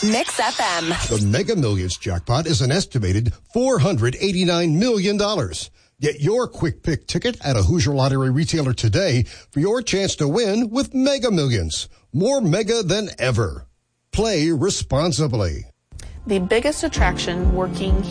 Mix FM. The Mega Millions jackpot is an estimated $489 million. Get your quick pick ticket at a Hoosier Lottery retailer today for your chance to win with Mega Millions. More mega than ever. Play responsibly. The biggest attraction working